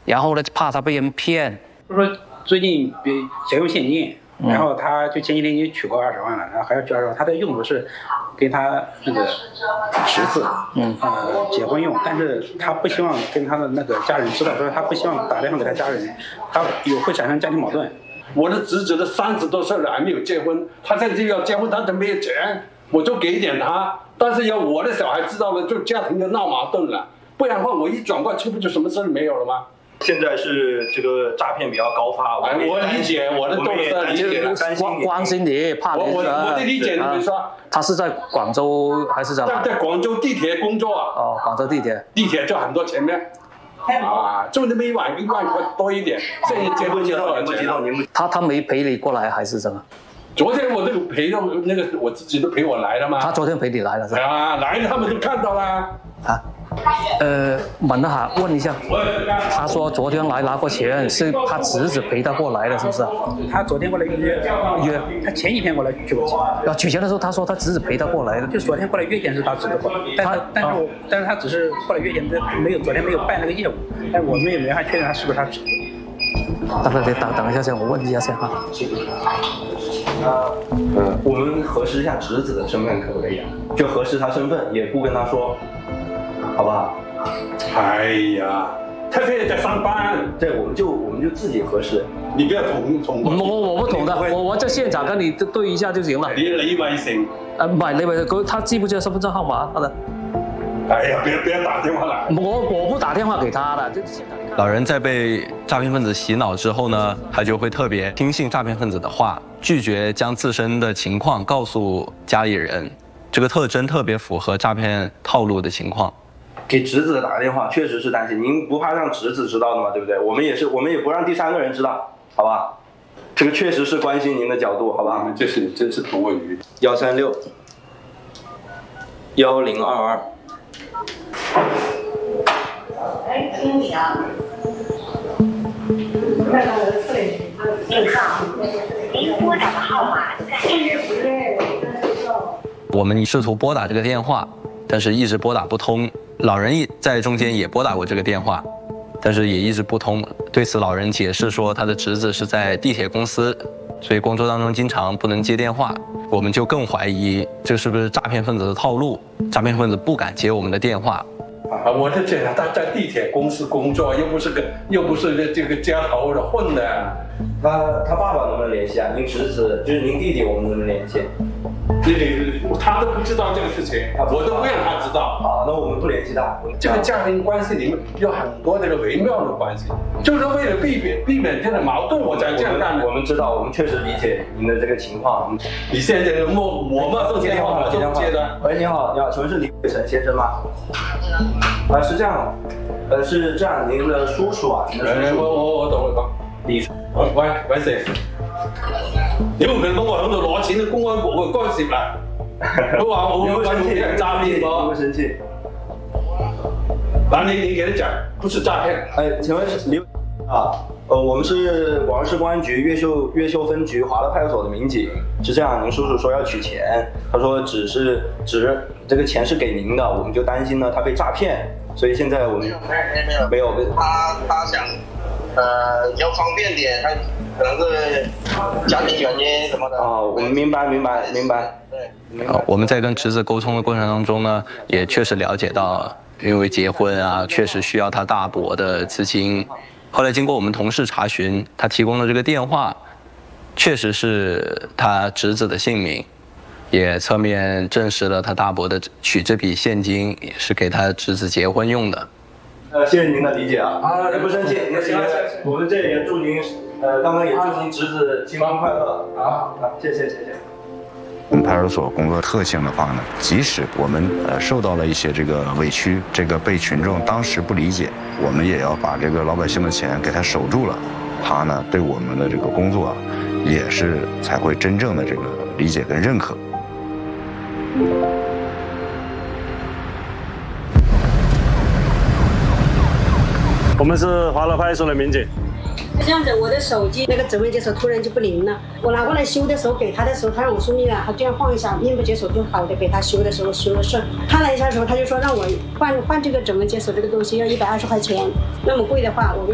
然后呢怕他被人骗。 就说最近想用现金，然后他就前几天已经取过20万了，然后还要取20万，他的用途是跟他那个侄子结婚用，但是他不希望跟他的那个家人知道，说他不希望打电话给他家人，他会产生家庭矛盾。 我的侄子都30多岁了还没有结婚，他现在要结婚，他都没有钱，我就给点他。但是要我的小孩知道了，就家庭就闹矛盾了，不然的话我一转过去不就什么事没有了吗？ 现在是这个诈骗比较高发， 我理解，我的都是理解， 关心你，怕你。 我的理解，你说他是在广州还是在？ 在广州地铁工作啊。 哦，广州地铁就很多钱呢。就那么1万块多一点，现在结婚多少钱？ 他没陪你过来还是什么？ 昨天我这个陪到那个我自己都陪我来了嘛。 他昨天陪你来了是吧？ 来了他们都看到了。 问一下，他说昨天来拿过钱，是他侄子陪他过来的，是不是？ 他昨天过来约，他前几天过来取过钱。 取钱的时候，他说他侄子陪他过来的， 就昨天过来约钱是他侄子过来，但是他只是过来约钱，昨天没有办那个业务，但我们也没法确认他是不是他侄子。 等一下先，我问一下先哈。 我们核实一下侄子的身份可不可以啊？就核实他身份，也不跟他说，好不好？ 哎呀，他现在在上班， 对，我们就自己核实， 你不要捅我不懂的，我在现场跟你对一下就行了。 你位成唔係，你咪他知不知道身份證號碼？他的。 哎呀，不要打電話來。 我不打電話給他的。 老人在被诈骗分子洗腦之後呢，他就會特別聽信詐騙分子的話，拒絕將自身的情況告訴家裡人。這個特徵特別符合詐騙套路的情況。 給侄子打個電話，確實是擔心。您不怕讓侄子知道的嘛，對不對？我們也不讓第三個人知道，好吧？這個確實是關心您的角度，好吧？ 這是真是同我語。 136 1022。 经理啊，您拨打的号码暂时不是。 我们试图拨打这个电话，但是一直拨打不通。老人在中间也拨打过这个电话，但是也一直不通。对此，老人解释说，他的侄子是在地铁公司，所以工作当中经常不能接电话。我们就更怀疑这是不是诈骗分子的套路？诈骗分子不敢接我们的电话。 我就觉得他在地铁公司工作，又不是这个街头的混的。 他爸爸能不能联系啊？您侄子就是您弟弟，我们能不能联系？ 他都不知道这个事情，我都不让他知道。 好，那我们不联系他。 这个家庭关系里面有很多这个微妙的关系，就是为了避免这个矛盾，我才这样干的。 我们知道，我们确实理解您的这个情况。 你现在我们这电话我就接的。 喂，你好，请问是李伟成先生吗？是这样，是这样，您的叔叔啊，您的叔叔。 我等会吧。 李叔。 喂誰？你唔係講我喺度攞錢，公安局干涉啦。都話我會揾啲人詐騙我。 不生氣。 那你給他講，不是詐騙。 請問是李啊？我們是廣州市公安局越秀分局華樂派出所的民警。是這樣，您叔叔說要取錢，他說只這個錢是給您的，我們就擔心呢他被詐騙，所以現在我們沒有。 他想。要方便點，他可能是家庭原因什麼的。 我們明白。 對。 我們在跟侄子溝通的過程當中呢，也確實了解到，因為結婚啊，確實需要他大伯的資金。後來經過我們同事查詢，他提供的這個電話，確實是他侄子的姓名，也側面證實了他大伯的取這筆現金也是給他侄子結婚用的。 謝謝您的理解啊！不生氣，我們這裡也祝您，剛剛也祝您侄子新婚快樂啊！謝謝。 我們派出所工作特性的話呢，即使我們受到了一些這個委屈，這個被群眾當時不理解，我們也要把這個老百姓的錢給他守住了，他呢對我們的這個工作也是才會真正的這個理解跟認可。 我們是華樂派出所的民警。 是這樣子，我的手機那個指紋解鎖突然就不靈了，我拿過來修的時候給他的時候，他讓我說那個，他這樣晃一下，面部解鎖就好的，給他修的時候修的順。看了一下的時候，他就說讓我換這個指紋解鎖這個東西要120塊錢，那麼貴的話我就。